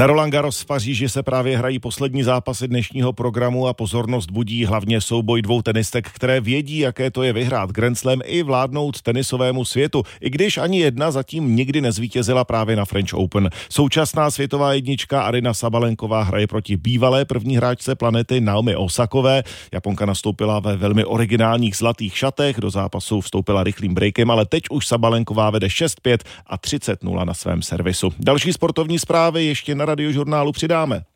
Na Roland Garros v Paříži se právě hrají poslední zápasy dnešního programu a pozornost budí hlavně souboj dvou tenistek, které vědí, jaké to je vyhrát Grand Slam i vládnout tenisovému světu, i když ani jedna zatím nikdy nezvítězila právě na French Open. Současná světová jednička Aryna Sabalenková hraje proti bývalé první hráčce planety Naomi Osakové. Japonka nastoupila ve velmi originálních zlatých šatech, do zápasu vstoupila rychlým breakem, ale teď už Sabalenková vede 6-5 a 30-0 na svém servisu. Další sportovní zprávy ještě na Radiožurnálu přidáme.